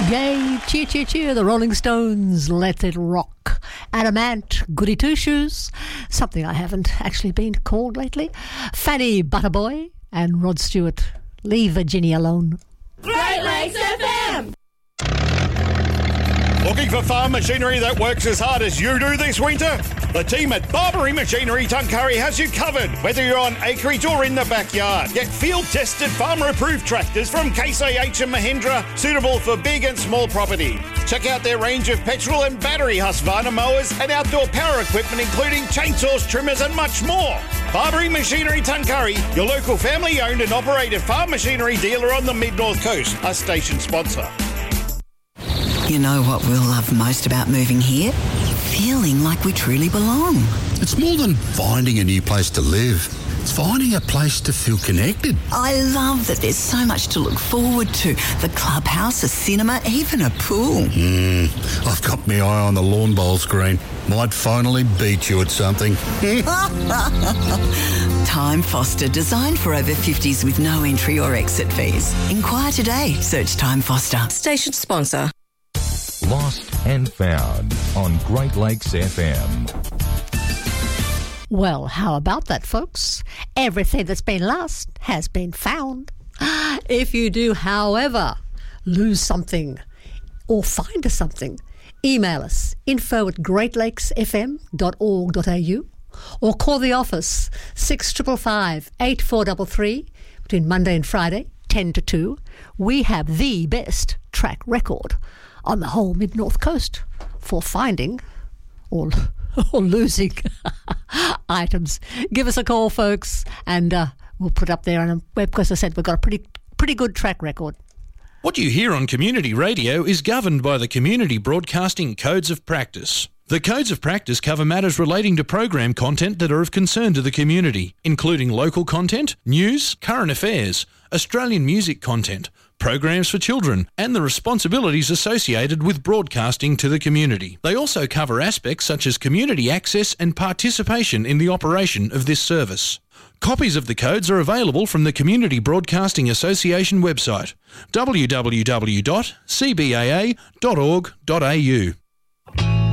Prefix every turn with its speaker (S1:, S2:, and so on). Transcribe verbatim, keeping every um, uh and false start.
S1: Yay, cheer, cheer, cheer, the Rolling Stones, Let It Rock. Adamant, Goody Two-Shoes, something I haven't actually been called lately. Fanny Butterboy and Rod Stewart, Leave Virginia Alone.
S2: Great Lakes F M!
S3: Looking for farm machinery that works as hard as you do this winter? The team at Barbary Machinery Tuncurry has you covered, whether you're on acreage or in the backyard. Get field-tested, farmer-approved tractors from Case I H and Mahindra, suitable for big and small property. Check out their range of petrol and battery Husqvarna mowers and outdoor power equipment, including chainsaws, trimmers and much more. Barbary Machinery Tuncurry, your local family-owned and operated farm machinery dealer on the Mid-North Coast, a station sponsor.
S4: You know what we'll love most about moving here? Feeling like we truly belong.
S5: It's more than finding a new place to live. It's finding a place to feel connected.
S4: I love that there's so much to look forward to. The clubhouse, a cinema, even a pool.
S5: Mm, I've got my eye on the lawn bowl screen. Might finally beat you at something.
S4: Time Foster, designed for over fifties with no entry or exit fees. Inquire today. Search Time Foster. Station sponsor.
S6: Lost and Found on Great Lakes F M.
S1: Well, how about that, folks? Everything that's been lost has been found. If you do, however, lose something or find something, email us info at great lakes f m dot org dot a u or call the office six five five, eight four three three between Monday and Friday, ten to two. We have the best track record on the whole Mid-North Coast for finding or, or losing items. Give us a call, folks, and uh, we'll put it up there on a web, because I said we've got a pretty pretty good track record.
S7: What you hear on community radio is governed by the Community Broadcasting Codes of Practice. The Codes of Practice cover matters relating to program content that are of concern to the community, including local content, news, current affairs, Australian music content, programs for children, and the responsibilities associated with broadcasting to the community. They also cover aspects such as community access and participation in the operation of this service. Copies of the codes are available from the Community Broadcasting Association website, w w w dot c b a a dot org dot a u.